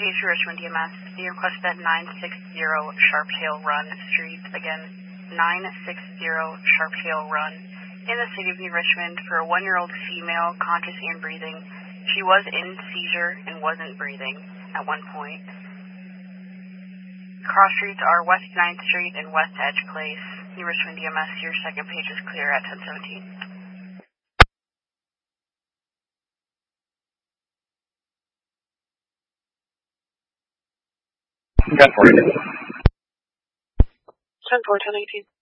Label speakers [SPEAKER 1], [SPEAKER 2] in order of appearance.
[SPEAKER 1] page for Richmond EMS. The request at 960 Sharptail Run Street. Again, 960 Sharptail Run in the city of New Richmond for a 1-year-old female, conscious and breathing. She was in seizure and wasn't breathing at one point. Cross streets are West 9th Street and West Edge Place. New Richmond EMS, your second page is clear at 1017.
[SPEAKER 2] Got 40.
[SPEAKER 1] 10-4, 1018.